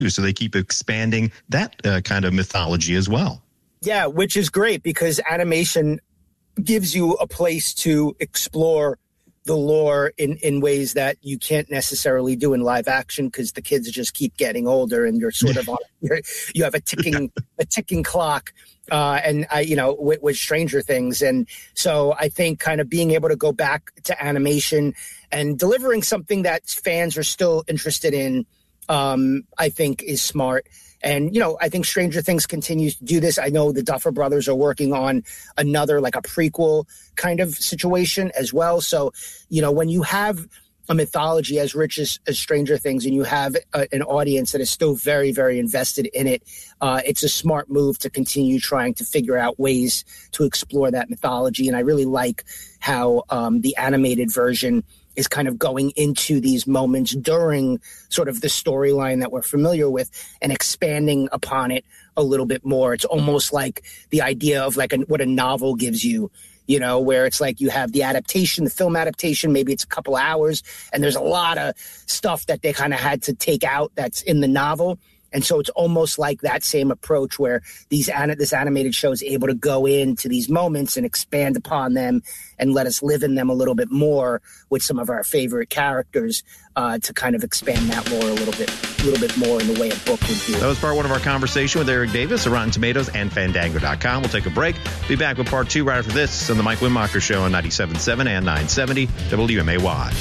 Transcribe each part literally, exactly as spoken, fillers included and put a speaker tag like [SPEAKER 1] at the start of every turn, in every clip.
[SPEAKER 1] So they keep expanding that uh, kind of mythology as well.
[SPEAKER 2] Yeah, which is great because animation gives you a place to explore the lore in, in ways that you can't necessarily do in live action because the kids just keep getting older and you're sort of on, you're, you have a ticking a ticking clock. Uh, and I, you know, with, with Stranger Things. And so I think kind of being able to go back to animation and delivering something that fans are still interested in, um, I think is smart. And, you know, I think Stranger Things continues to do this. I know the Duffer Brothers are working on another, like a prequel kind of situation as well. So, you know, when you have a mythology as rich as, as Stranger Things and you have a, an audience that is still very, very invested in it, uh, it's a smart move to continue trying to figure out ways to explore that mythology. And I really like how um, the animated version is kind of going into these moments during sort of the storyline that we're familiar with and expanding upon it a little bit more. It's almost like the idea of like a, what a novel gives you, you know, where it's like you have the adaptation, the film adaptation, maybe it's a couple hours, and there's a lot of stuff that they kind of had to take out that's in the novel. And so it's almost like that same approach where these this animated show is able to go into these moments and expand upon them and let us live in them a little bit more with some of our favorite characters uh, to kind of expand that lore a little bit, a little bit more in the way a book would do.
[SPEAKER 1] That was part one of our conversation with Eric Davis of Rotten Tomatoes and Fandango dot com. We'll take a break. Be back with part two right after this on the Mike Winmacher Show on ninety-seven point seven and nine seventy W M A Y.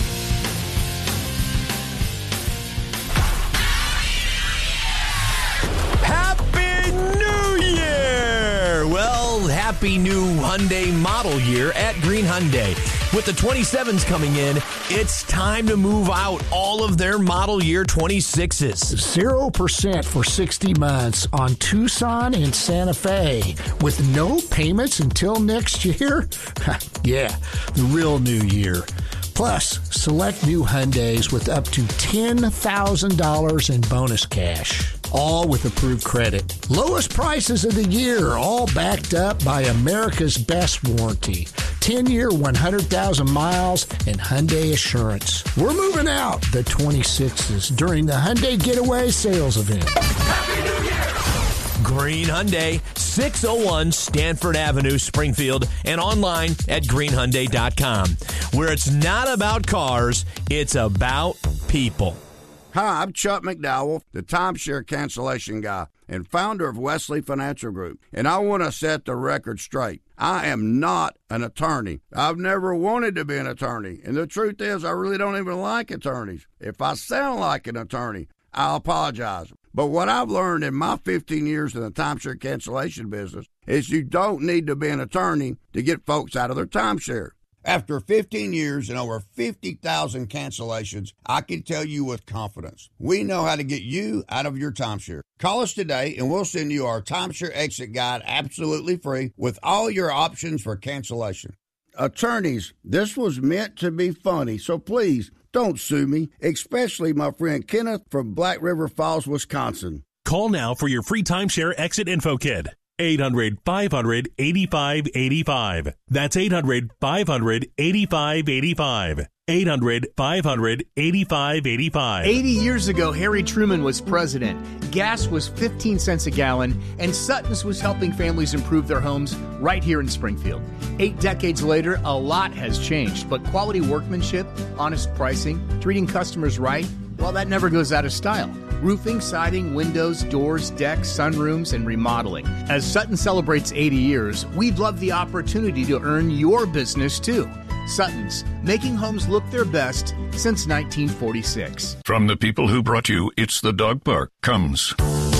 [SPEAKER 3] Happy new Hyundai model year at Green Hyundai. With the twenty-sevens coming in, it's time to move out all of their model year twenty-sixes.
[SPEAKER 4] zero percent for sixty months on Tucson and Santa Fe with no payments until next year? Yeah, the real new year. Plus, select new Hyundais with up to ten thousand dollars in bonus cash. All with approved credit. Lowest prices of the year, all backed up by America's best warranty. ten-year, one hundred thousand miles, and Hyundai Assurance. We're moving out the twenty-sixes during the Hyundai Getaway Sales Event.
[SPEAKER 3] Happy New Year! Green Hyundai, six oh one Stanford Avenue, Springfield, and online at green hyundai dot com, where it's not about cars, it's about people.
[SPEAKER 5] Hi, I'm Chuck McDowell, the timeshare cancellation guy and founder of Wesley Financial Group, and I want to set the record straight. I am not an attorney. I've never wanted to be an attorney, and the truth is I really don't even like attorneys. If I sound like an attorney, I'll apologize. But what I've learned in my fifteen years in the timeshare cancellation business is you don't need to be an attorney to get folks out of their timeshare. After fifteen years and over fifty thousand cancellations, I can tell you with confidence, we know how to get you out of your timeshare. Call us today and we'll send you our timeshare exit guide absolutely free with all your options for cancellation. Attorneys, this was meant to be funny, so please don't sue me, especially my friend Kenneth from Black River Falls, Wisconsin.
[SPEAKER 6] Call now for your free timeshare exit info kit. eight hundred, five hundred, eighty-five eighty-five. That's eight hundred, five hundred, eighty-five eighty-five. eight hundred, five hundred, eighty-five eighty-five.
[SPEAKER 7] eighty years ago, Harry Truman was president. Gas was fifteen cents a gallon, and Sutton's was helping families improve their homes right here in Springfield. Eight decades later, a lot has changed, but quality workmanship, honest pricing, treating customers right, well, that never goes out of style. Roofing, siding, windows, doors, decks, sunrooms, and remodeling. As Sutton celebrates eighty years, we'd love the opportunity to earn your business too. Sutton's, making homes look their best since nineteen forty-six.
[SPEAKER 8] From the people who brought you It's the Dog Park comes